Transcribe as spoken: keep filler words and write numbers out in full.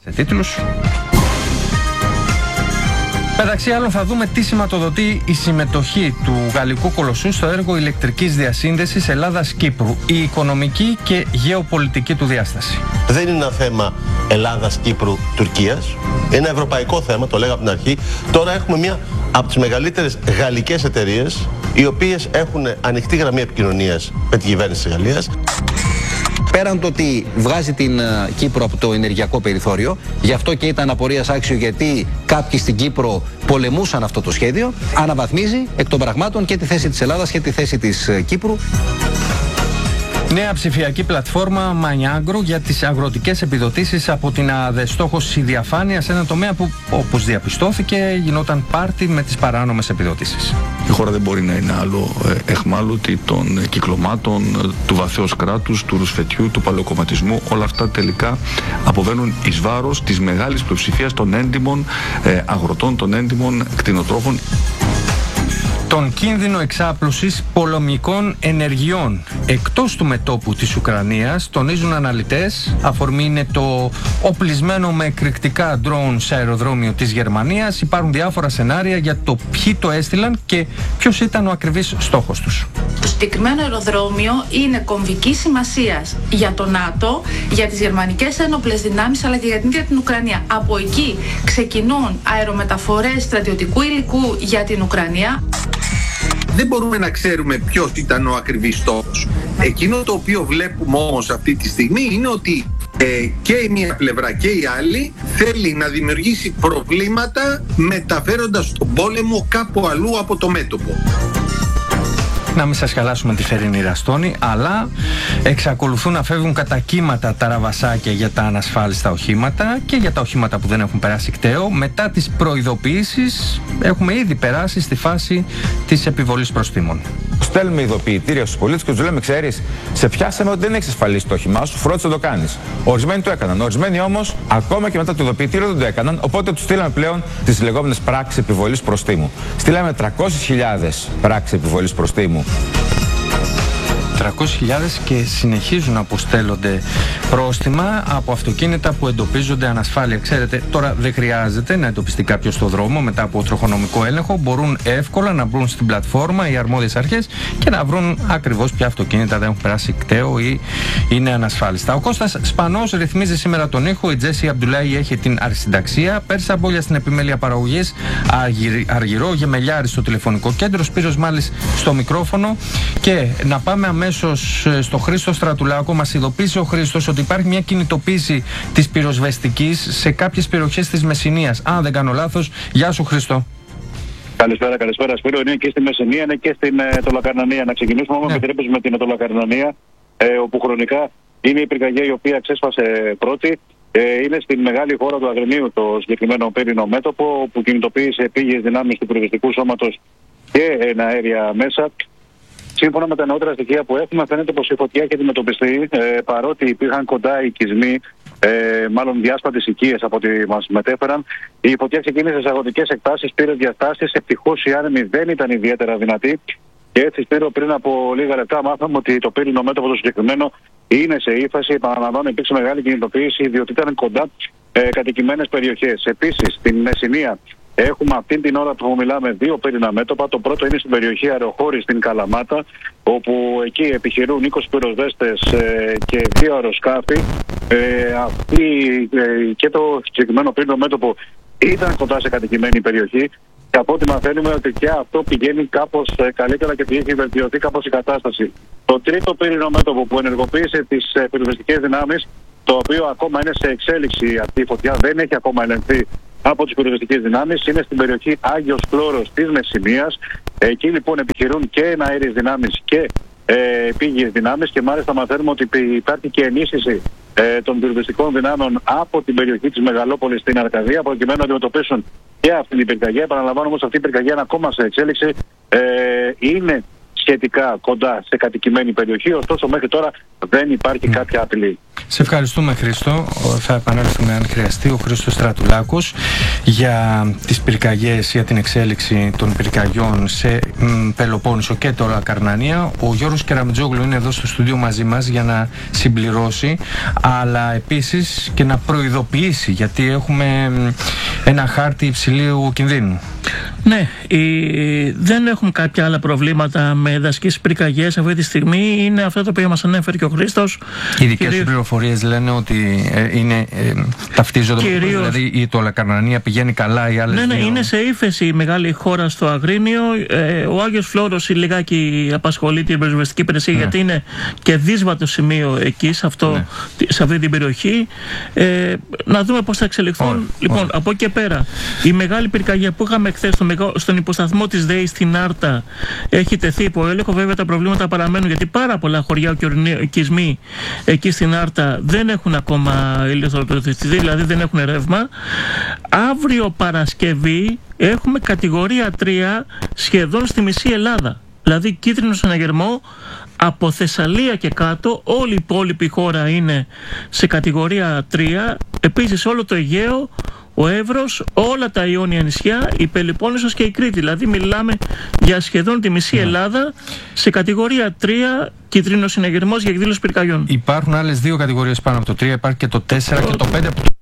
Σε τίτλους. Μεταξύ άλλων θα δούμε τι σηματοδοτεί η συμμετοχή του γαλλικού κολοσσού στο έργο ηλεκτρικής διασύνδεσης Ελλάδας-Κύπρου, η οικονομική και γεωπολιτική του διάσταση. Δεν είναι ένα θέμα Ελλάδας-Κύπρου-Τουρκίας, είναι ένα ευρωπαϊκό θέμα, το λέγαμε από την αρχή. Τώρα έχουμε μια από τις μεγαλύτερες γαλλικές εταιρείες, οι οποίες έχουν ανοιχτή γραμμή επικοινωνίας με την κυβέρνηση της Γαλλίας. Πέραν το ότι βγάζει την uh, Κύπρο από το ενεργειακό περιθώριο, γι' αυτό και ήταν απορίας άξιο γιατί κάποιοι στην Κύπρο πολεμούσαν αυτό το σχέδιο, αναβαθμίζει εκ των πραγμάτων και τη θέση της Ελλάδας και τη θέση της uh, Κύπρου. Νέα ψηφιακή πλατφόρμα Μανιάγκρο για τις αγροτικές επιδοτήσεις από την ΑΔΕ. Στόχος η διαφάνεια σε ένα τομέα που, όπως διαπιστώθηκε, γινόταν πάρτι με τις παράνομες επιδοτήσεις. Η χώρα δεν μπορεί να είναι άλλο ε, εχμάλωτη των κυκλωμάτων, του βαθέως κράτους, του ρουσφετιού, του παλαιοκομματισμού. Όλα αυτά τελικά αποβαίνουν εις βάρος της μεγάλης πλειοψηφίας των έντιμων ε, αγροτών, των έντιμων κτηνοτρόφων. Τον κίνδυνο εξάπλωσης πολεμικών ενεργειών εκτός του μετώπου της Ουκρανίας, τονίζουν αναλυτές. Αφορμή είναι το οπλισμένο με εκρηκτικά ντρόουν σε αεροδρόμιο της Γερμανίας. Υπάρχουν διάφορα σενάρια για το ποιοι το έστειλαν και ποιος ήταν ο ακριβής στόχος τους. Το συγκεκριμένο αεροδρόμιο είναι κομβικής σημασίας για το ΝΑΤΟ, για τις γερμανικές ένοπλες δυνάμεις αλλά και για την ίδια την Ουκρανία. Από εκεί ξεκινούν αερομεταφορές στρατιωτικού υλικού για την Ουκρανία. Δεν μπορούμε να ξέρουμε ποιος ήταν ο ακριβής στόχος. Εκείνο το οποίο βλέπουμε όμως αυτή τη στιγμή είναι ότι ε, και η μία πλευρά και η άλλη θέλει να δημιουργήσει προβλήματα μεταφέροντας τον πόλεμο κάπου αλλού από το μέτωπο. Να μην σας χαλάσουμε τη θερινή ραστόνη, αλλά εξακολουθούν να φεύγουν κατά κύματα τα ραβασάκια για τα ανασφάλιστα οχήματα και για τα οχήματα που δεν έχουν περάσει κταίο. Μετά τις προειδοποιήσεις έχουμε ήδη περάσει στη φάση της επιβολής προστίμων. Στέλνουμε ειδοποιητήρια στους πολίτες και τους λέμε: ξέρεις, σε πιάσαμε ότι δεν έχεις ασφαλίσει το όχημά σου, φρόντισε να το κάνεις. Ορισμένοι το έκαναν. Ορισμένοι όμως, ακόμα και μετά το ειδοποιητήριο, δεν το έκαναν. Οπότε τους στείλαμε πλέον τις λεγόμενες πράξεις επιβολής προστίμου. Στείλαμε τριακόσιες χιλιάδες πράξεις επιβολής προστίμου. τριακόσιες χιλιάδες και συνεχίζουν να αποστέλλονται πρόστιμα από αυτοκίνητα που εντοπίζονται ανασφάλεια. Ξέρετε, τώρα δεν χρειάζεται να εντοπιστεί κάποιος στο δρόμο μετά από τροχονομικό έλεγχο. Μπορούν εύκολα να μπουν στην πλατφόρμα οι αρμόδιες αρχές και να βρουν ακριβώς ποια αυτοκίνητα δεν έχουν περάσει κταίο ή είναι ανασφάλιστα. Ο Κώστας Σπανός ρυθμίζει σήμερα τον ήχο. Η Τζέσι Αμπτουλάη έχει την αρχισυνταξία. Πέρσα Μπόλια στην επιμέλεια παραγωγής. Αργυρό Γεμελιάρη στο τηλεφωνικό κέντρο. Σπύρος Μάλης στο μικρόφωνο. Και να πάμε αμέσως στο Χρήστο Στρατουλάκο. Μας ειδοποίησε ο Χρήστος ότι υπάρχει μια κινητοποίηση της πυροσβεστικής σε κάποιες περιοχές της Μεσσηνίας. Αν δεν κάνω λάθος. Γεια σου, Χρήστο. Καλησπέρα, καλησπέρα Σπύρο. Είναι και στη Μεσσηνία, είναι και στην ε, Τολοκαρνανία. Να ξεκινήσουμε όμως, ναι, επιτρέπεις, με την Τολοκαρνανία, ε, όπου χρονικά είναι η πυρκαγιά η οποία ξέσπασε πρώτη. Ε, είναι στην μεγάλη χώρα του Αγρινίου το συγκεκριμένο πύρινο μέτωπο, που κινητοποίησε επίγειες δυνάμεις του πυροσβεστικού σώματος και εναέρια μέσα. Σύμφωνα με τα νεότερα στοιχεία που έχουμε, φαίνεται πως η φωτιά έχει αντιμετωπιστεί, ε, παρότι υπήρχαν κοντά οικισμοί, ε, μάλλον διάσπατες οικίες από ό,τι μας μετέφεραν. Η φωτιά ξεκίνησε σε αγροτικές εκτάσεις, πήρε διαστάσεις. Ευτυχώς η άνεμη δεν ήταν ιδιαίτερα δυνατή. Και έτσι, Σπύρο, πριν από λίγα λεπτά μάθαμε ότι το πύρινο μέτωπο το συγκεκριμένο είναι σε ύφαση. Επαναλαμβάνω, υπήρξε μεγάλη κινητοποίηση, διότι ήταν κοντά ε, κατοικημένες περιοχές. Επίσης, στην Μεσσηνία έχουμε αυτή την ώρα που μιλάμε δύο πύρινα μέτωπα. Το πρώτο είναι στην περιοχή Αεροχώρη στην Καλαμάτα, όπου εκεί επιχειρούν είκοσι πυροσβέστες ε, και δύο αεροσκάφη. Ε, αυτή, ε, και το συγκεκριμένο πύρινο μέτωπο ήταν κοντά σε κατοικημένη περιοχή. Και από ό,τι μαθαίνουμε ότι και αυτό πηγαίνει κάπως ε, καλύτερα και έχει βελτιωθεί κάπως η κατάσταση. Το τρίτο πύρινο μέτωπο που ενεργοποίησε τις ε, πυροσβεστικές δυνάμεις, το οποίο ακόμα είναι σε εξέλιξη αυτή η φωτιά, δεν έχει ακόμα ελεγχθεί από τις πυροσβεστικές δυνάμεις, είναι στην περιοχή Άγιος Φλόρος της Μεσσηνίας. Εκεί λοιπόν επιχειρούν και εναέριες δυνάμεις και ε, επίγειες δυνάμεις, και μάλιστα μαθαίνουμε ότι υπάρχει και ενίσχυση ε, των πυροσβεστικών δυνάμεων από την περιοχή της Μεγαλόπολης στην Αρκαδία, προκειμένου να αντιμετωπίσουν και αυτή την πυρκαγιά. Επαναλαμβάνω όμως, αυτή η πυρκαγιά είναι ακόμα σε εξέλιξη. Ε, είναι σχετικά κοντά σε κατοικημένη περιοχή, ωστόσο μέχρι τώρα δεν υπάρχει κάποια απειλή. Σε ευχαριστούμε, Χρήστο. Θα επανέλθουμε αν χρειαστεί. Ο Χρήστος Στρατουλάκος για τις πυρκαγιές, για την εξέλιξη των πυρκαγιών σε μ, Πελοπόννησο και τώρα Καρνανία. Ο Γιώργος Κεραμετζόγλου είναι εδώ στο στούντιο μαζί μας για να συμπληρώσει, αλλά επίσης και να προειδοποιήσει, γιατί έχουμε ένα χάρτη υψηλού κινδύνου. Ναι, η... δεν έχουμε κάποια άλλα προβλήματα με δασικές πυρκαγιές αυτή τη στιγμή. Είναι αυτό το οποίο μας ανέφερε και ο Χρήστος. Οι δικές κυρίως... πληροφορίες λένε ότι ε, είναι, ε, ταυτίζονται, κυρίως... δηλαδή η Τολοκαρνανία πηγαίνει καλά, οι άλλες ναι, ναι, δύο... είναι σε ύφεση η μεγάλη χώρα στο Αγρίνιο. Ε, ο Άγιος Φλόρος λιγάκι απασχολεί την πυροσβεστική υπηρεσία, ναι, γιατί είναι και δύσβατο σημείο εκεί, σε, αυτό, ναι, σε αυτή την περιοχή. Ε, να δούμε πώς θα εξελιχθούν. Ωραία, λοιπόν, ωραία. Από εκεί και πέρα, η μεγάλη πυρκαγιά που είχαμε χθες στο στον υποσταθμό της ΔΕΗ στην Άρτα έχει τεθεί υπό έλεγχο. Βέβαια τα προβλήματα παραμένουν, γιατί πάρα πολλά χωριά και οικισμοί εκεί στην Άρτα δεν έχουν ακόμα ηλεκτροδοτηθεί, δηλαδή δεν έχουν ρεύμα. Αύριο Παρασκευή έχουμε κατηγορία τρία σχεδόν στη μισή Ελλάδα, δηλαδή κίτρινο συναγερμό. Από Θεσσαλία και κάτω όλη η υπόλοιπη χώρα είναι σε κατηγορία τρία. Επίσης όλο το Αιγαίο, ο Εύρος, όλα τα Ιόνια νησιά, η Πελοπόννησος και η Κρήτη. Δηλαδή μιλάμε για σχεδόν τη μισή Ελλάδα σε κατηγορία τρία, κίτρινος συναγερμός για εκδήλωση πυρκαγιών. Υπάρχουν άλλες δύο κατηγορίες πάνω από το τρία, υπάρχει και το τέσσερα και το πέντε.